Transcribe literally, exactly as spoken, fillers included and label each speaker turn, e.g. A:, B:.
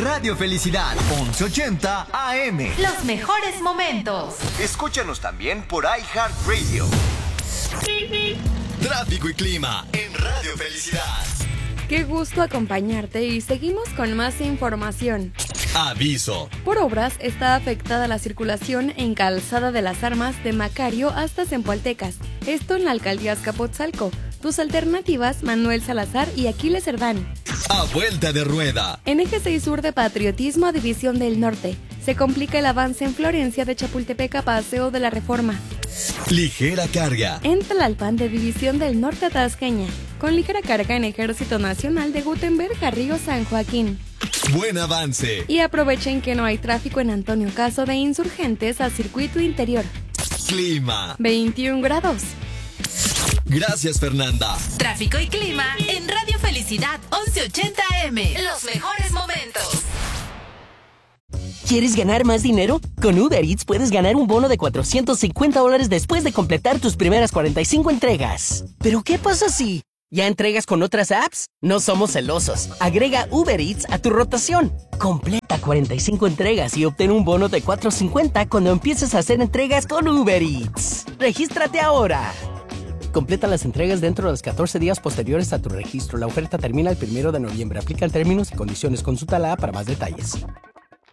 A: Radio Felicidad, once ochenta A M.
B: Los mejores momentos.
A: Escúchanos también por iHeartRadio. Tráfico y clima en Radio Felicidad.
C: Qué gusto acompañarte y seguimos con más información.
A: Aviso.
C: Por obras está afectada la circulación en Calzada de las Armas de Macario hasta Zempoaltecas. Esto en la alcaldía Azcapotzalco. Tus alternativas, Manuel Salazar y Aquiles Cerdán.
A: A vuelta de rueda.
C: En Eje seis Sur de Patriotismo a División del Norte. Se complica el avance en Florencia de Chapultepec a Paseo de la Reforma.
A: Ligera carga.
C: En Tlalpan de División del Norte a Tasqueña. Con ligera carga en Ejército Nacional de Gutenberg a Río San Joaquín.
A: Buen avance.
C: Y aprovechen que no hay tráfico en Antonio Caso de Insurgentes a Circuito Interior.
A: Clima.
C: veintiún grados.
A: Gracias, Fernanda.
B: Tráfico y clima en Radio Felicidad once ochenta A M. Los mejores momentos.
D: ¿Quieres ganar más dinero? Con Uber Eats puedes ganar un bono de cuatrocientos cincuenta dólares después de completar tus primeras cuarenta y cinco entregas. ¿Pero qué pasa si ya entregas con otras apps? No somos celosos. Agrega Uber Eats a tu rotación. Completa cuarenta y cinco entregas y obtén un bono de cuatrocientos cincuenta cuando empieces a hacer entregas con Uber Eats. ¡Regístrate ahora! Completa las entregas dentro de los catorce días posteriores a tu registro. La oferta termina el primero de noviembre. Aplican términos y condiciones. Consulta la app para más detalles.